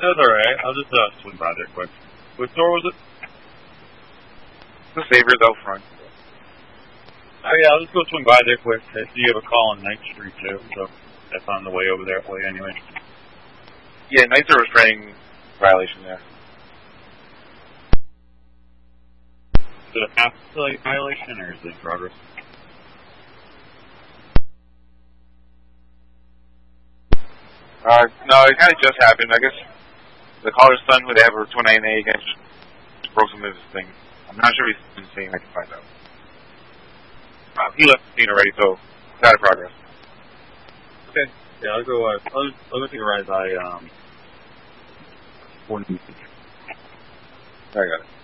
That's alright. I'll just swing by there quick. What store was it? The Savior's out front. Oh yeah, I'll just go swing by there quick. I see you have a call on 9th Street too, so that's on the way over that way anyway. Yeah, Knight's a restraining violation there. Is it a half violation or is it in progress? No, it kind of just happened. I guess the caller's son who they have a 29A against just broke some of his thing. I'm not sure he's insane. I can find out. He left the scene already, so it's out of progress. Okay. Yeah, I'll go. I'll go take a ride by. I got it.